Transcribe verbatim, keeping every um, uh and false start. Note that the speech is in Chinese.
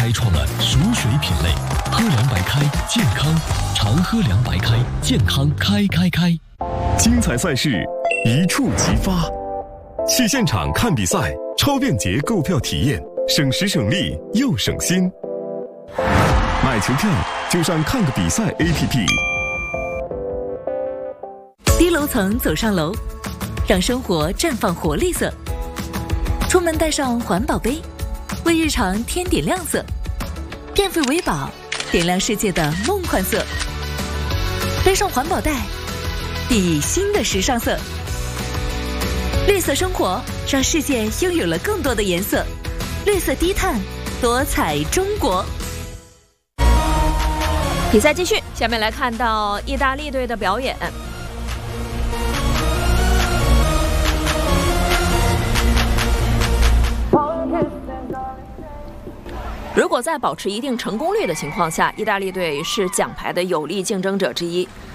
开创了熟水品类，喝凉白开，健康，常喝凉白开，健康开开开。 精彩赛事一触即发，去现场看比赛，超便捷购票体验，省时省力又省心。买球票就上看个比赛 A P P。 低楼层走上楼，让生活绽放活力色。出门带上环保杯，为日常添点亮色。电费维宝，点亮世界的梦幻色。背上环保袋，熠熠新的时尚色。绿色生活，让世界拥有了更多的颜色。绿色低碳，多彩中国。 比赛继续，下面来看到意大利队的表演。如果在保持一定成功率的情况下，意大利队是奖牌的有力竞争者之一。